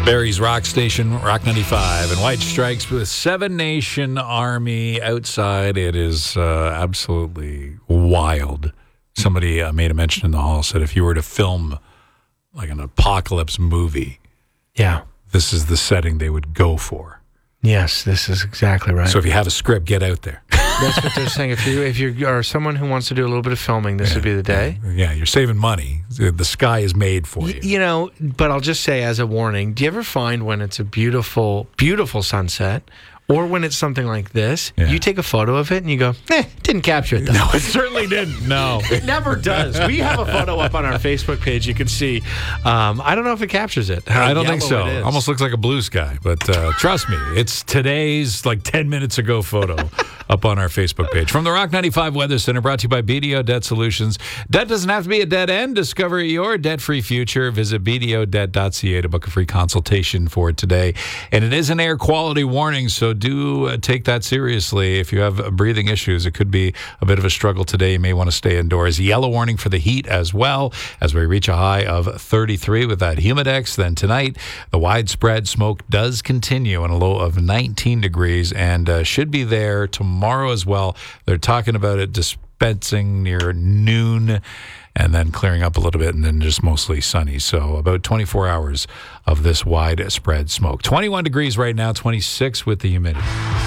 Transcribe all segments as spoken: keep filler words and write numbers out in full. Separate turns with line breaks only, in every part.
Barrie's Rock Station, Rock ninety-five, and White Stripes with Seven Nation Army outside. It is uh, absolutely wild. Somebody uh, made a mention in the hall, said if you were to film like an apocalypse movie,
yeah,
this is the setting they would go for.
Yes, this is exactly right.
So if you have a script, get out there.
That's what they're saying. If you if you are someone who wants to do a little bit of filming, this
yeah,
would be the day.
Yeah, you're saving money. The sky is made for you.
Y- you know, but I'll just say as a warning, do you ever find when it's a beautiful, beautiful sunset, or when it's something like this,
yeah.
you take a photo of it and you go, eh, didn't capture it though.
No, it certainly didn't. No.
It never does. We have a photo up on our Facebook page. You can see. Um, I don't know if it captures it. How
I don't think so.
It is.
Almost looks like a blue sky. But uh, trust me, it's today's like ten minutes ago photo up on our Facebook page. From the Rock ninety-five Weather Center, brought to you by B D O Debt Solutions. Debt doesn't have to be a dead end. Discover your debt-free future. Visit b d o debt dot c a to book a free consultation for today. And it is an air quality warning, so do uh, take that seriously. If you have uh, breathing issues, it could be a bit of a struggle today. You may want to stay indoors. Yellow warning for the heat as well, as we reach a high of thirty-three with that humidex. Then tonight, the widespread smoke does continue and a low of nineteen degrees and uh, should be there tomorrow as well. They're talking about it dispensing near noon and then clearing up a little bit and then just mostly sunny. So about twenty-four hours of this widespread smoke. twenty-one degrees right now, twenty-six with the humidity.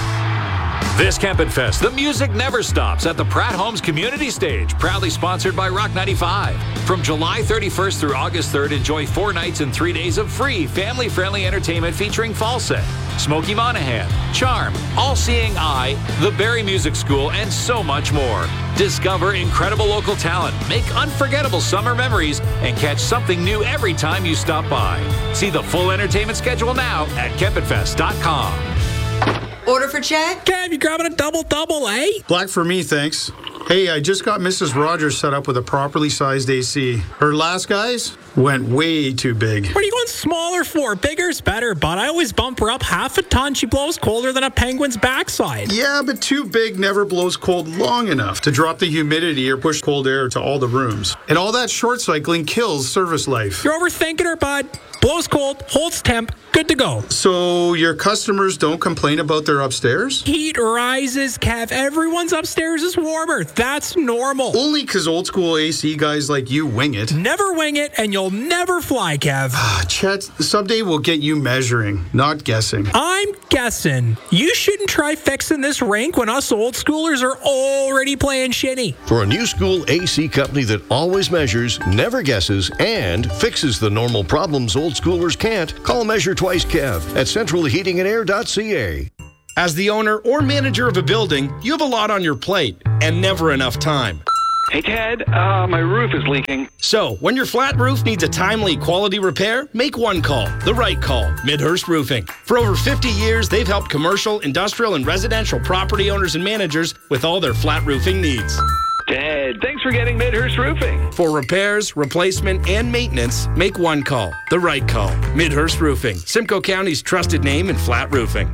This Campin' Fest, the music never stops at the Pratt Homes Community Stage, proudly sponsored by Rock ninety-five. From July thirty-first through August third, enjoy four nights and three days of free, family-friendly entertainment featuring Falset, Smokey Monahan, Charm, All Seeing Eye, the Barrie Music School, and so much more. Discover incredible local talent, make unforgettable summer memories, and catch something new every time you stop by. See the full entertainment schedule now at Campin Fest dot com.
Order for Chad?
Kev, you grabbing a double-double, eh?
Black for me, thanks. Hey, I just got Missus Rogers set up with a properly sized A C. Her last guys went way too big.
What are you going smaller for? Bigger's better, but I always bump her up half a ton. She blows colder than a penguin's backside.
Yeah, but too big never blows cold long enough to drop the humidity or push cold air to all the rooms. And all that short cycling kills service life.
You're overthinking her, bud. Blows cold, holds temp, good to go.
So your customers don't complain about their upstairs?
Heat rises, Kev. Everyone's upstairs is warmer. That's normal.
Only because old school A C guys like you wing it.
Never wing it, and you'll never fly, Kev.
Chet, someday we'll get you measuring, not guessing.
I'm guessing. You shouldn't try fixing this rink when us old schoolers are already playing shitty.
For a new school A C company that always measures, never guesses, and fixes the normal problems old schoolers can't, call Measure Twice Kev at central heating and air dot c a.
As the owner or manager of a building, you have a lot on your plate and never enough time.
Hey, Ted, uh, my roof is leaking.
So, when your flat roof needs a timely quality repair, make one call. The right call. Midhurst Roofing. For over fifty years, they've helped commercial, industrial, and residential property owners and managers with all their flat roofing needs.
Ted, thanks for getting Midhurst Roofing.
For repairs, replacement, and maintenance, make one call. The right call. Midhurst Roofing. Simcoe County's trusted name in flat roofing.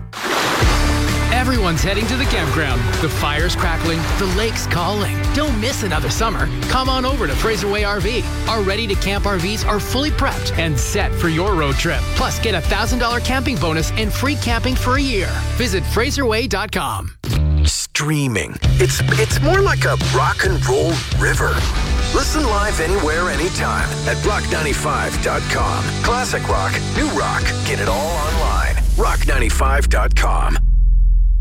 Everyone's heading to the campground. The fire's crackling, the lake's calling. Don't miss another summer. Come on over to Fraser Way R V. Our ready-to-camp R Vs are fully prepped and set for your road trip. Plus, get a one thousand dollars camping bonus and free camping for a year. Visit fraser way dot com.
Streaming. It's it's more like a rock and roll river. Listen live anywhere, anytime at rock ninety-five dot com. Classic rock, new rock, get it all online. rock ninety-five dot com.